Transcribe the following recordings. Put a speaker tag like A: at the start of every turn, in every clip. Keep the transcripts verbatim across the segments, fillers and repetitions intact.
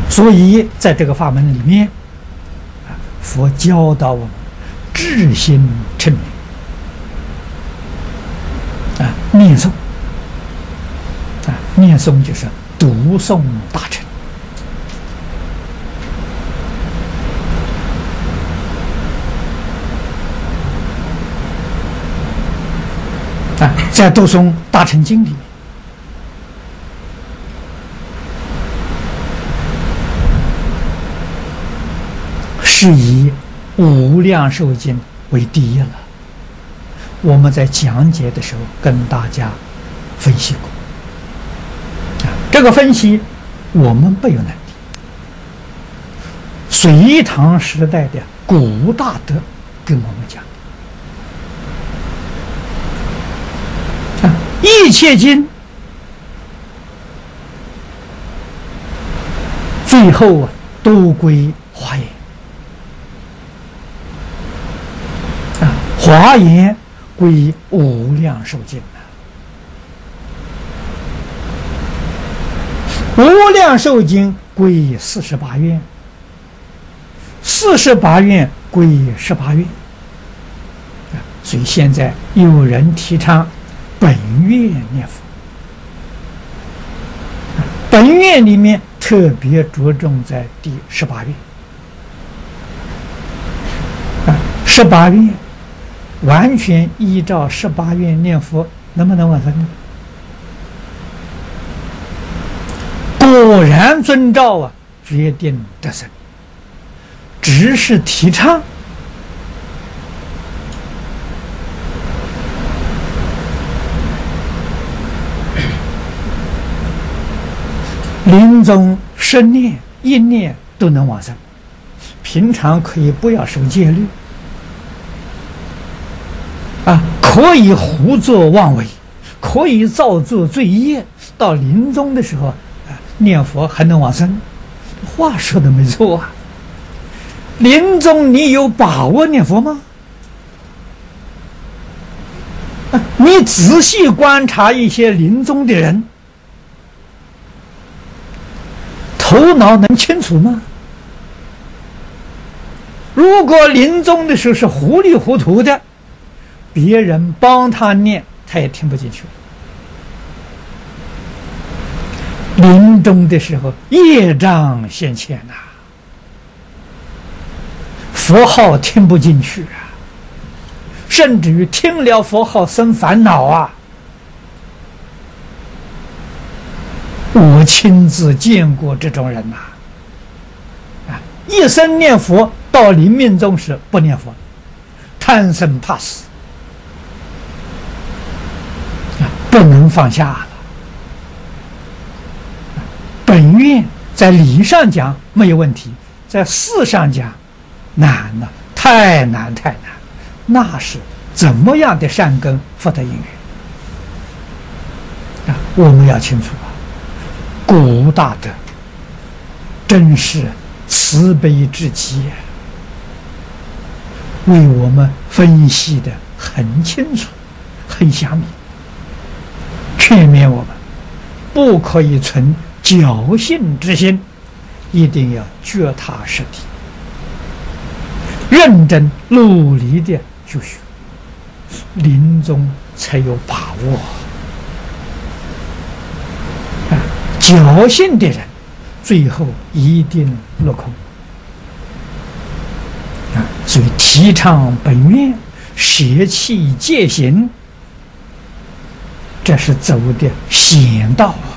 A: 所以在这个法门里面，啊，佛教导我们至心称念，啊，念诵，啊，念诵就是读诵大乘。啊，在读诵大乘经里面，是以无量寿经为第一了。我们在讲解的时候跟大家分析过，啊，这个分析我们不有能力。隋唐时代的古大德跟我们讲。一切经最后啊都归华严，啊，华严归无量寿经啊，无量寿经归四十八愿，四十八愿归十八愿，啊，所以现在有人提倡本愿念佛，本愿里面特别着重在第十八愿。啊，十八愿完全依照十八愿念佛，能不能完成呢？果然遵照啊，决定得生。只是提倡。临终十念一念都能往生，平常可以不要守戒律，啊，可以胡作妄为，可以造作罪业，到临终的时候，啊，念佛还能往生。话说的没错啊，临终你有把握念佛吗？啊，你仔细观察一些临终的人，头脑能清楚吗？如果临终的时候是糊里糊涂的，别人帮他念，他也听不进去。临终的时候，业障现前呐，佛号听不进去啊，甚至于听了佛号生烦恼啊。我亲自见过这种人呐，啊，一生念佛，到临命终时不念佛，贪生怕死，啊，不能放下了。本愿在理上讲没有问题，在事上讲难了，太难太难。那是怎么样的善根福德因缘啊？我们要清楚啊。古大德真是慈悲至极，为我们分析的很清楚，很详明，劝勉我们不可以存侥幸之心，一定要脚踏实地，认真努力的修学，临终才有把握。侥幸的人最后一定落空啊！所以提倡本愿，舍弃戒行，这是走的险道啊！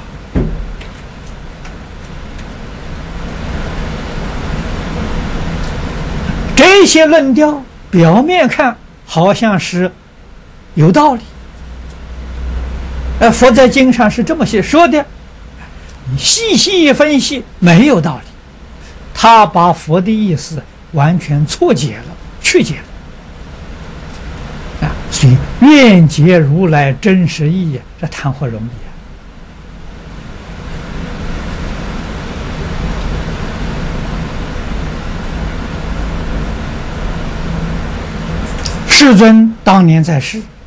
A: 这些论调表面看好像是有道理，呃，佛在经上是这么写说的。细细分析没有道理，他把佛的意思完全错解了，曲解了啊！所以愿解如来真实义，这谈何容易啊！世尊当年在世，